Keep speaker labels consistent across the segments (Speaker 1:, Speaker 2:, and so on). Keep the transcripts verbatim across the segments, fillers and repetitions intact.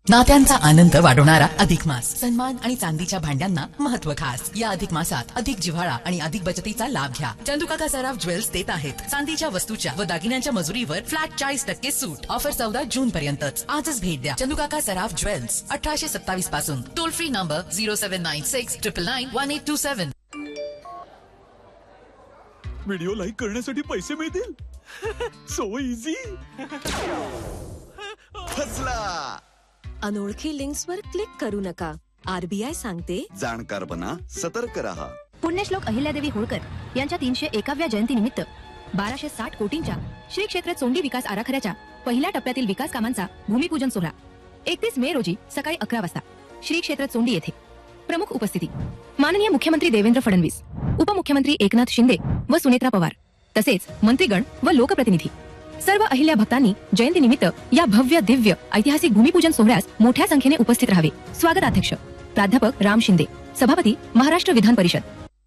Speaker 1: नात्यांचा आनंद वाढवणारा अधिक मास. सन्मान आणि चांदीच्या भांड्यांना महत्व खास. या अधिक मासात अधिक जिव्हाळा आणि अधिक बचतीचा लाभ घ्या. चंदुकाका सराफ ज्वेल्स देत आहेत चांदीच्या वस्तूच्या व दागिन्यांच्या मजुरीवर फ्लॅट चाळीस टक्के सूट. ऑफर चौदा जून पर्यंतच. आजच भेट द्या चंदुकाका सराफ ज्वेल्स, अठराशे सत्तावीस पासून. Toll free number zero seven nine six triple nine one eight to seven.
Speaker 2: Video like करण्यासाठी पैसे मिळतील. So easy.
Speaker 3: फसला.
Speaker 4: अनोळखी लिंक्सवर क्लिक करू नका. आरबीआय सांगते,
Speaker 3: जाणकार बना, सतर्क रहा.
Speaker 5: पुण्यश्लोक अहिल्यादेवी होळकर यांच्या तीनशे एकाव्या जयंतीनिमित्त बाराशे साठ कोटींच्या श्री क्षेत्र चोंडी विकास आराखड्याच्या पहिल्या टप्प्यातील विकास कामांचा भूमिपूजन सोहळा एकतीस मे रोजी सकाळी अकरा वाजता श्री क्षेत्र चोंडी येथे. प्रमुख उपस्थिती माननीय मुख्यमंत्री देवेंद्र फडणवीस, उपमुख्यमंत्री एकनाथ शिंदे व सुनेत्रा पवार, तसेच मंत्रीगण व लोकप्रतिनिधी. सर्व अहिल्या भक्तांनी जयंतीनिमित्त या भव्य दिव्य ऐतिहासिक भूमिपूजन सोहळ्यास मोठ्या संख्येने उपस्थित राहावे. स्वागताध्यक्ष प्राध्यापक राम शिंदे, सभापती महाराष्ट्र विधान परिषद.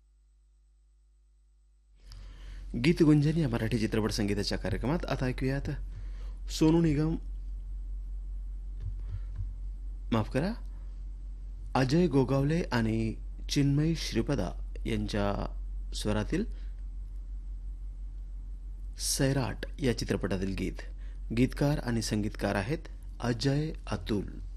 Speaker 6: गीत गुंजन या मराठी चित्रपट संगीताच्या कार्यक्रमात आता ऐकूयात सोनू निगम माफ करा अजय गोगावले आणि चिन्मयी श्रीपदा यांच्या स्वरातील सैराट या चित्रपटातील गीत. गीतकार आणि संगीतकार आहेत अजय अतुल.